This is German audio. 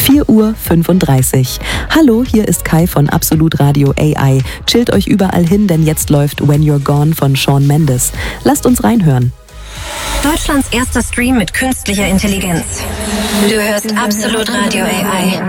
4:35 Uhr. Hallo, hier ist Kai von Absolut Radio AI. Chillt euch überall hin, denn jetzt läuft When You're Gone von Shawn Mendes. Lasst uns reinhören. Deutschlands erster Stream mit künstlicher Intelligenz. Du hörst Absolut Radio AI.